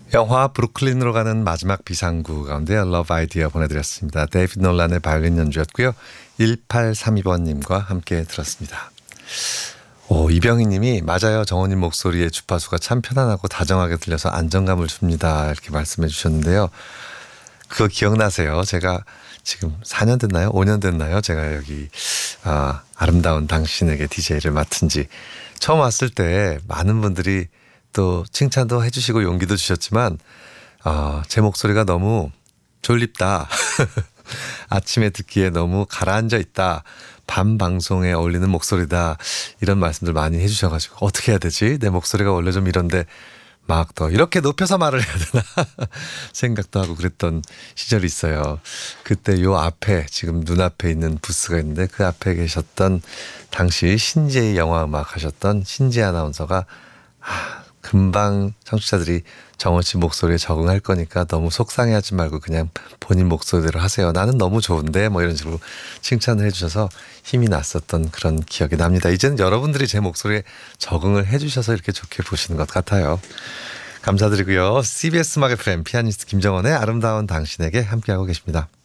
영화 브루클린으로 가는 마지막 비상구 가운데 러브 아이디어 보내드렸습니다. 데이비드 놀란의 바이올린 연주였고요. 1832번님과 함께 들었습니다. 이병희 님이 맞아요. 정원님 목소리의 주파수가 참 편안하고 다정하게 들려서 안정감을 줍니다. 이렇게 말씀해 주셨는데요. 그거 기억나세요? 제가 지금 4년 됐나요? 5년 됐나요? 제가 여기 아름다운 당신에게 DJ를 맡은 지 처음 왔을 때 많은 분들이 또 칭찬도 해주시고 용기도 주셨지만 제 목소리가 너무 졸립다. 아침에 듣기에 너무 가라앉아 있다. 밤 방송에 어울리는 목소리다. 이런 말씀들 많이 해주셔가지고 어떻게 해야 되지? 내 목소리가 원래 좀 이런데 막 더 이렇게 높여서 말을 해야 되나 생각도 하고 그랬던 시절이 있어요. 그때 요 앞에 지금 눈앞에 있는 부스가 있는데 그 앞에 계셨던 당시 신재희 영화음악 하셨던 신재 아나운서가 금방 청취자들이 정원 씨 목소리에 적응할 거니까 너무 속상해하지 말고 그냥 본인 목소리대로 하세요. 나는 너무 좋은데 뭐 이런 식으로 칭찬을 해주셔서 힘이 났었던 그런 기억이 납니다. 이제는 여러분들이 제 목소리에 적응을 해주셔서 이렇게 좋게 보시는 것 같아요. 감사드리고요. CBS 음악 FM 피아니스트 김정원의 아름다운 당신에게 함께하고 계십니다.